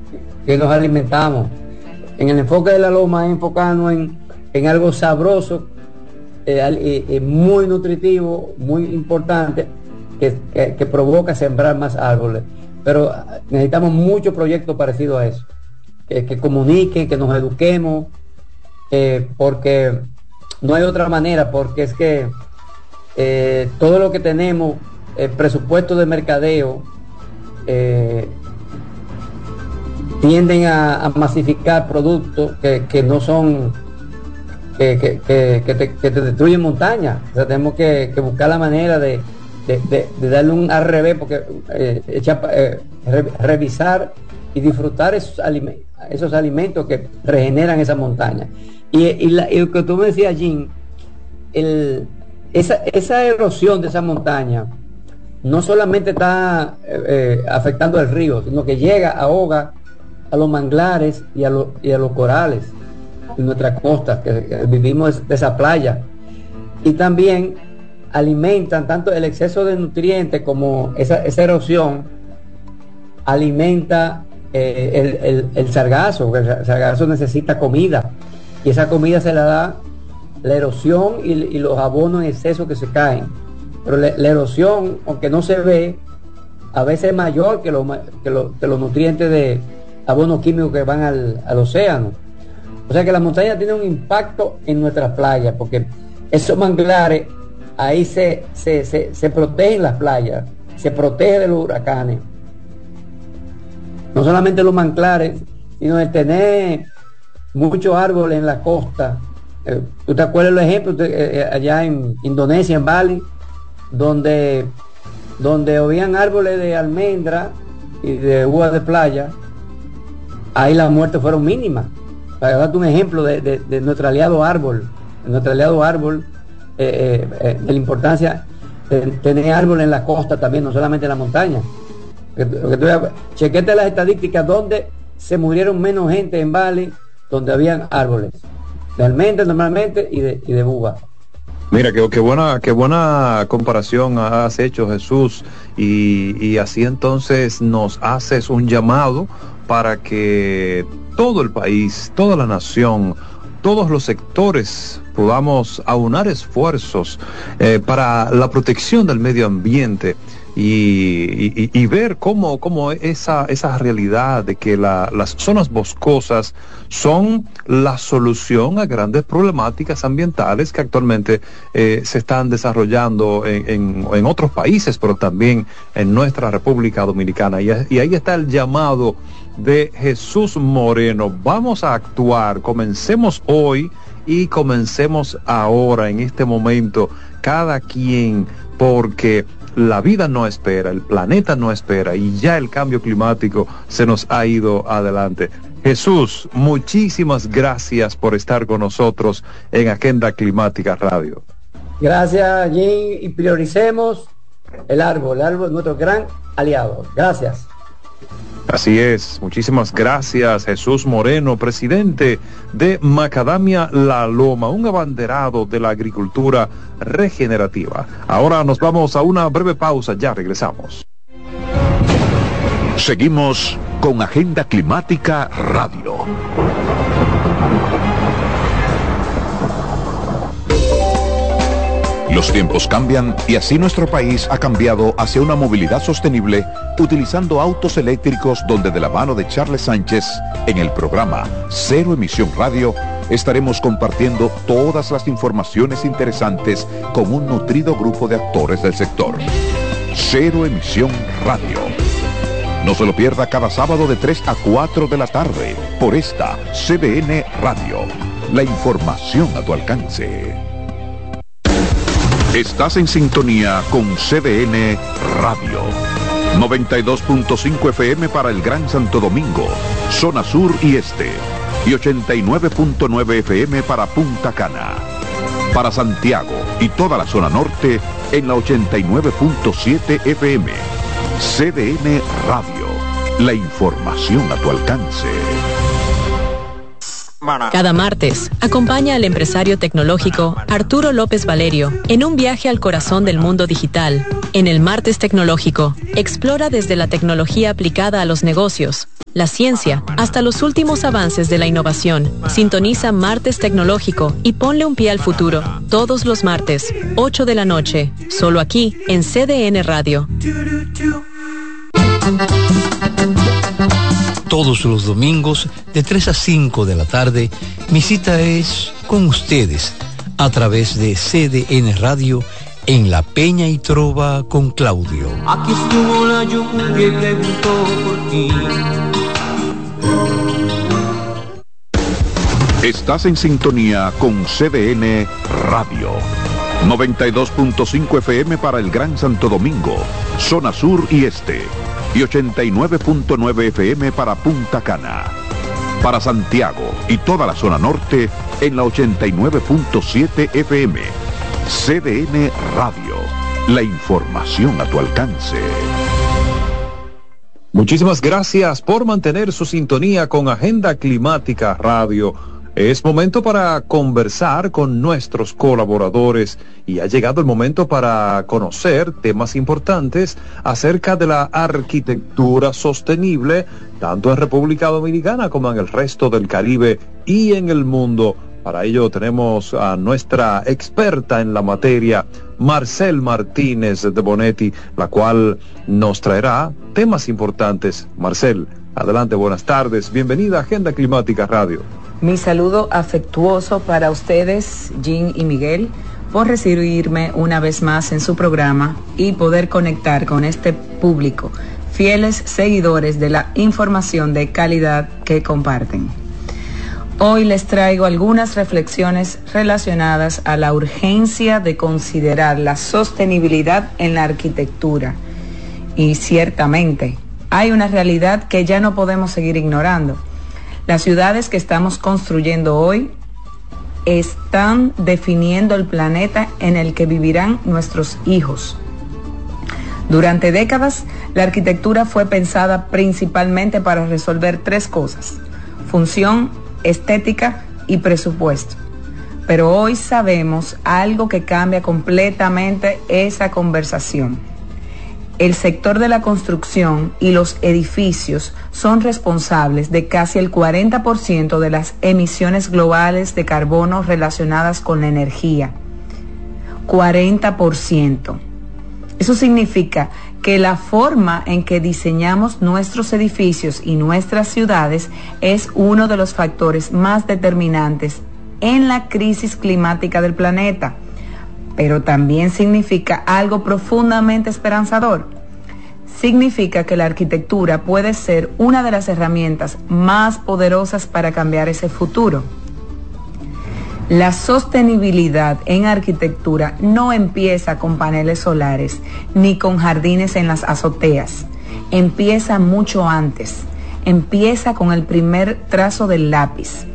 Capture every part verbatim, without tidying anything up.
que nos alimentamos. En el enfoque de la loma es enfocarnos en, en algo sabroso, eh, eh, muy nutritivo, muy importante, que, que, que provoca sembrar más árboles. Pero necesitamos muchos proyectos parecidos a eso, que, que comuniquen, que nos eduquemos, eh, porque no hay otra manera, porque es que eh, todo lo que tenemos, el presupuesto de mercadeo, eh, tienden a, a masificar productos que, que no son, que, que, que, que, te, que te destruyen montañas. O sea, tenemos que, que buscar la manera de, de, de, de darle un al revés, porque eh, echa, eh, re, revisar y disfrutar esos alimentos, esos alimentos que regeneran esa montaña. Y, y, la, y lo que tú me decías, Jim, el, esa, esa erosión de esa montaña no solamente está eh, eh, afectando el río, sino que llega, ahoga a los manglares y a, lo, y a los corales en nuestras costas, que, que vivimos de esa playa. Y también alimentan tanto el exceso de nutrientes como esa, esa erosión alimenta eh, el, el, el sargazo, porque el sargazo necesita comida, y esa comida se la da la erosión y, y los abonos en exceso que se caen. Pero la, la erosión, aunque no se ve, a veces es mayor que, lo, que, lo, que los nutrientes de abonos químicos que van al, al océano. O sea que la montaña tiene un impacto en nuestras playas, porque esos manglares, ahí se, se, se, se protegen las playas, se protege de los huracanes. No solamente los manglares, sino de tener muchos árboles en la costa. Eh, ¿Tú te acuerdas los ejemplos de, eh, allá en Indonesia, en Bali, donde, donde habían árboles de almendra y de uva de playa? Ahí las muertes fueron mínimas. Para darte un ejemplo de, de, de nuestro aliado árbol, nuestro aliado árbol, eh, eh, de la importancia de tener árboles en la costa también, no solamente en la montaña. Chequete las estadísticas donde se murieron menos gente en Bali, donde habían árboles de almendra normalmente y de, y de uva. Mira, qué, qué buena qué buena comparación has hecho, Jesús, y, y así entonces nos haces un llamado para que todo el país, toda la nación, todos los sectores podamos aunar esfuerzos eh, para la protección del medio ambiente y, y, y ver cómo, cómo esa, esa realidad de que la, las zonas boscosas son la solución a grandes problemáticas ambientales que actualmente eh, se están desarrollando en, en, en otros países, pero también en nuestra República Dominicana. Y, y ahí está el llamado de Jesús Moreno. Vamos a actuar, comencemos hoy y comencemos ahora, en este momento, cada quien, porque la vida no espera, el planeta no espera y ya el cambio climático se nos ha ido adelante. Jesús, muchísimas gracias por estar con nosotros en Agenda Climática Radio. Gracias, Jim, y prioricemos el árbol, el árbol es nuestro gran aliado. Gracias. Así es, muchísimas gracias, Jesús Moreno, presidente de Macadamia La Loma, un abanderado de la agricultura regenerativa. Ahora nos vamos a una breve pausa, ya regresamos. Seguimos con Agenda Climática Radio. Los tiempos cambian y así nuestro país ha cambiado hacia una movilidad sostenible utilizando autos eléctricos, donde de la mano de Charles Sánchez en el programa Cero Emisión Radio estaremos compartiendo todas las informaciones interesantes con un nutrido grupo de actores del sector. Cero Emisión Radio. No se lo pierda cada sábado de tres a cuatro de la tarde por esta C D N Radio. La información a tu alcance. Estás en sintonía con C D N Radio. noventa y dos punto cinco F M para el Gran Santo Domingo, zona sur y este. Y ochenta y nueve punto nueve F M para Punta Cana. Para Santiago y toda la zona norte en la ochenta y nueve punto siete F M. C D N Radio. La información a tu alcance. Cada martes, acompaña al empresario tecnológico Arturo López Valerio en un viaje al corazón del mundo digital. En el Martes Tecnológico, explora desde la tecnología aplicada a los negocios, la ciencia, hasta los últimos avances de la innovación. Sintoniza Martes Tecnológico y ponle un pie al futuro. Todos los martes, ocho de la noche, solo aquí en C D N Radio. Todos los domingos, de tres a cinco de la tarde, mi cita es con ustedes, a través de C D N Radio, en La Peña y Trova con Claudio. Aquí estuvo la lluvia y preguntó por ti. Estás en sintonía con C D N Radio. noventa y dos punto cinco F M para el Gran Santo Domingo, zona sur y este. Y ochenta y nueve punto nueve F M para Punta Cana. Para Santiago y toda la zona norte en la ochenta y nueve punto siete F M. C D N Radio. La información a tu alcance. Muchísimas gracias por mantener su sintonía con Agenda Climática Radio. Es momento para conversar con nuestros colaboradores y ha llegado el momento para conocer temas importantes acerca de la arquitectura sostenible, tanto en República Dominicana como en el resto del Caribe y en el mundo. Para ello tenemos a nuestra experta en la materia, Marcel Martínez de Bonetti, la cual nos traerá temas importantes. Marcel, adelante, buenas tardes, bienvenida a Agenda Climática Radio. Mi saludo afectuoso para ustedes, Jean y Miguel, por recibirme una vez más en su programa y poder conectar con este público, fieles seguidores de la información de calidad que comparten. Hoy les traigo algunas reflexiones relacionadas a la urgencia de considerar la sostenibilidad en la arquitectura. Y ciertamente, hay una realidad que ya no podemos seguir ignorando. Las ciudades que estamos construyendo hoy están definiendo el planeta en el que vivirán nuestros hijos. Durante décadas, la arquitectura fue pensada principalmente para resolver tres cosas: función, estética y presupuesto. Pero hoy sabemos algo que cambia completamente esa conversación. El sector de la construcción y los edificios son responsables de casi el cuarenta por ciento de las emisiones globales de carbono relacionadas con la energía. cuarenta por ciento. Eso significa que la forma en que diseñamos nuestros edificios y nuestras ciudades es uno de los factores más determinantes en la crisis climática del planeta. Pero también significa algo profundamente esperanzador. Significa que la arquitectura puede ser una de las herramientas más poderosas para cambiar ese futuro. La sostenibilidad en arquitectura no empieza con paneles solares ni con jardines en las azoteas. Empieza mucho antes. Empieza con el primer trazo del lápiz.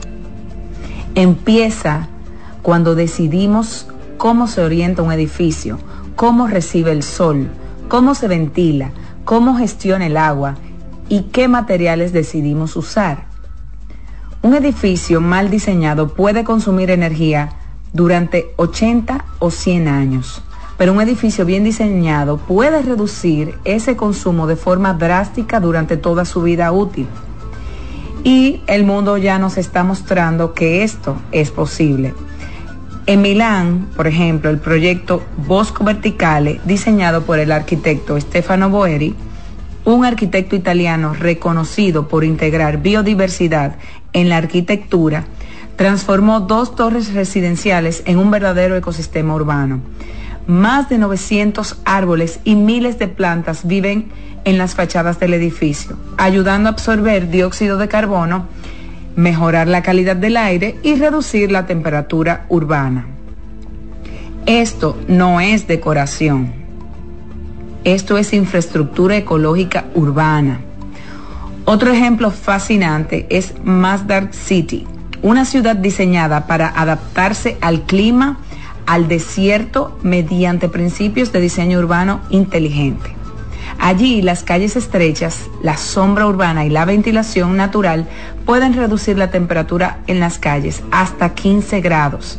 Empieza cuando decidimos cómo se orienta un edificio, cómo recibe el sol, cómo se ventila, cómo gestiona el agua y qué materiales decidimos usar. Un edificio mal diseñado puede consumir energía durante ochenta o cien años, pero un edificio bien diseñado puede reducir ese consumo de forma drástica durante toda su vida útil. Y el mundo ya nos está mostrando que esto es posible. En Milán, por ejemplo, el proyecto Bosco Verticale, diseñado por el arquitecto Stefano Boeri, un arquitecto italiano reconocido por integrar biodiversidad en la arquitectura, transformó dos torres residenciales en un verdadero ecosistema urbano. Más de novecientos árboles y miles de plantas viven en las fachadas del edificio, ayudando a absorber dióxido de carbono, mejorar la calidad del aire y reducir la temperatura urbana. Esto no es decoración. Esto es infraestructura ecológica urbana. Otro ejemplo fascinante es Masdar City, una ciudad diseñada para adaptarse al clima, al desierto, mediante principios de diseño urbano inteligente. Allí, las calles estrechas, la sombra urbana y la ventilación natural pueden reducir la temperatura en las calles hasta quince grados.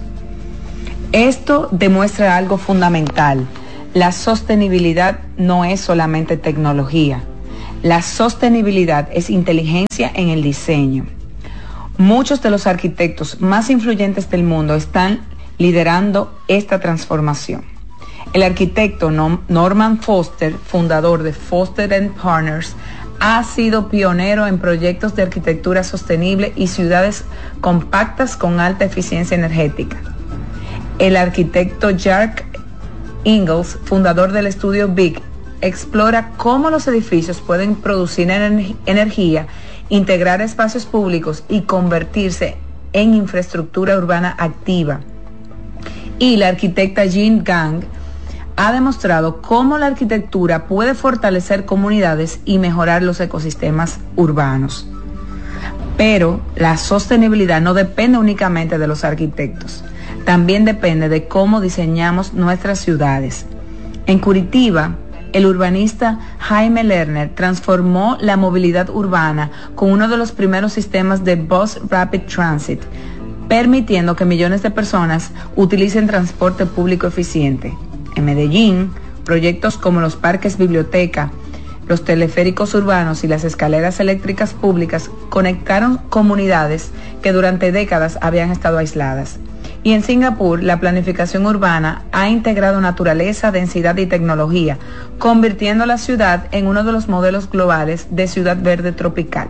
Esto demuestra algo fundamental. La sostenibilidad no es solamente tecnología. La sostenibilidad es inteligencia en el diseño. Muchos de los arquitectos más influyentes del mundo están liderando esta transformación. El arquitecto Norman Foster, fundador de Foster and Partners, ha sido pionero en proyectos de arquitectura sostenible y ciudades compactas con alta eficiencia energética. El arquitecto Jack Ingalls, fundador del estudio Big, explora cómo los edificios pueden producir ener- energía, integrar espacios públicos y convertirse en infraestructura urbana activa. Y la arquitecta Jean Gang ha demostrado cómo la arquitectura puede fortalecer comunidades y mejorar los ecosistemas urbanos. Pero la sostenibilidad no depende únicamente de los arquitectos, también depende de cómo diseñamos nuestras ciudades. En Curitiba, el urbanista Jaime Lerner transformó la movilidad urbana con uno de los primeros sistemas de Bus Rapid Transit, permitiendo que millones de personas utilicen transporte público eficiente. En Medellín, proyectos como los parques biblioteca, los teleféricos urbanos y las escaleras eléctricas públicas conectaron comunidades que durante décadas habían estado aisladas. Y en Singapur, la planificación urbana ha integrado naturaleza, densidad y tecnología, convirtiendo la ciudad en uno de los modelos globales de ciudad verde tropical.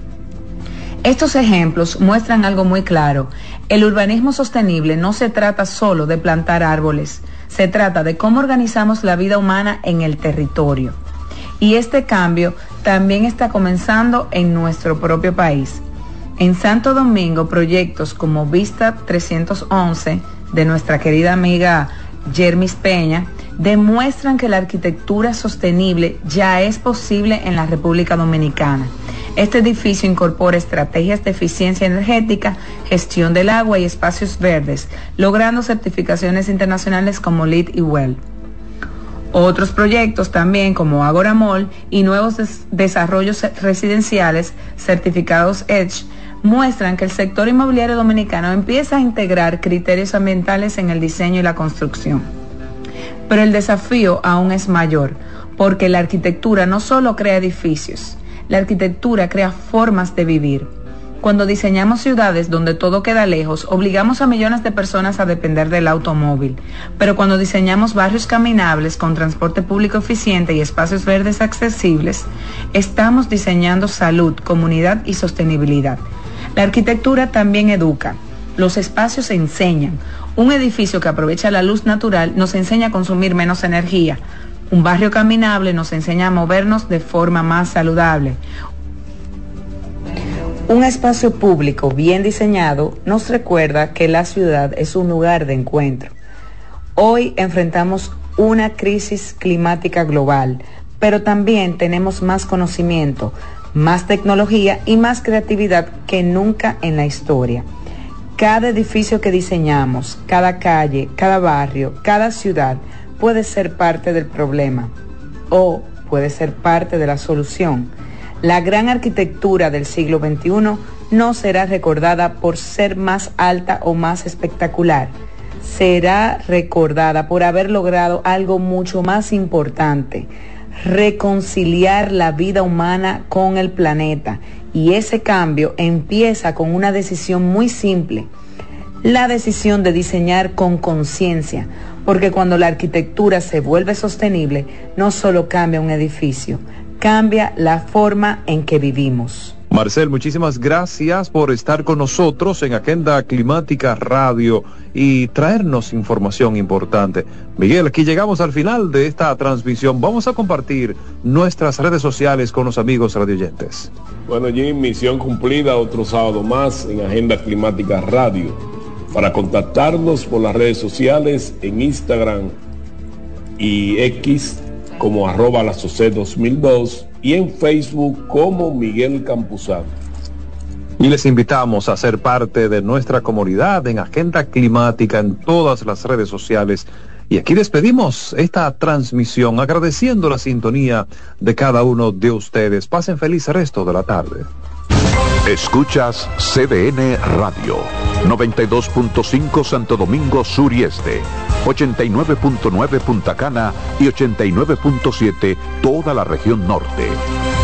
Estos ejemplos muestran algo muy claro. El urbanismo sostenible no se trata solo de plantar árboles, se trata de cómo organizamos la vida humana en el territorio. Y este cambio también está comenzando en nuestro propio país. En Santo Domingo, proyectos como Vista trescientos once de nuestra querida amiga Jermis Peña demuestran que la arquitectura sostenible ya es posible en la República Dominicana. Este edificio incorpora estrategias de eficiencia energética, gestión del agua y espacios verdes, logrando certificaciones internacionales como LEED y WELL. Otros proyectos también como Agora Mall y nuevos des- desarrollos residenciales certificados EDGE muestran que el sector inmobiliario dominicano empieza a integrar criterios ambientales en el diseño y la construcción. Pero el desafío aún es mayor, porque la arquitectura no solo crea edificios, la arquitectura crea formas de vivir. Cuando diseñamos ciudades donde todo queda lejos, obligamos a millones de personas a depender del automóvil. Pero cuando diseñamos barrios caminables con transporte público eficiente y espacios verdes accesibles, estamos diseñando salud, comunidad y sostenibilidad. La arquitectura también educa. Los espacios enseñan. Un edificio que aprovecha la luz natural nos enseña a consumir menos energía. Un barrio caminable nos enseña a movernos de forma más saludable. Un espacio público bien diseñado nos recuerda que la ciudad es un lugar de encuentro. Hoy enfrentamos una crisis climática global, pero también tenemos más conocimiento, más tecnología y más creatividad que nunca en la historia. Cada edificio que diseñamos, cada calle, cada barrio, cada ciudad puede ser parte del problema o puede ser parte de la solución. La gran arquitectura del siglo veintiuno no será recordada por ser más alta o más espectacular. Será recordada por haber logrado algo mucho más importante: reconciliar la vida humana con el planeta. Y ese cambio empieza con una decisión muy simple: la decisión de diseñar con conciencia, porque cuando la arquitectura se vuelve sostenible, no solo cambia un edificio, cambia la forma en que vivimos. Marcel, muchísimas gracias por estar con nosotros en Agenda Climática Radio y traernos información importante. Miguel, aquí llegamos al final de esta transmisión. Vamos a compartir nuestras redes sociales con los amigos radioyentes. Bueno, Jim, misión cumplida, otro sábado más en Agenda Climática Radio. Para contactarnos por las redes sociales en Instagram y X como arroba la soce dos mil dos y en Facebook como Miguel Campuzano. Y les invitamos a ser parte de nuestra comunidad en Agenda Climática en todas las redes sociales Y aquí despedimos esta transmisión agradeciendo la sintonía de cada uno de ustedes. Pasen feliz resto de la tarde. Escuchas C D N Radio, noventa y dos punto cinco Santo Domingo Sur y Este, ochenta y nueve punto nueve Punta Cana y ochenta y nueve punto siete toda la región norte.